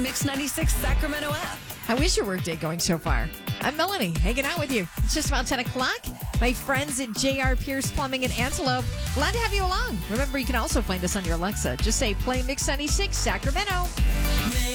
Mix 96 Sacramento app. How is your workday going so far? I'm Melanie, hanging out with you. It's just about 10 o'clock. My friends at JR Pierce Plumbing in Antelope, glad to have you along. Remember, you can also find us on your Alexa. Just say, play Mix 96 Sacramento.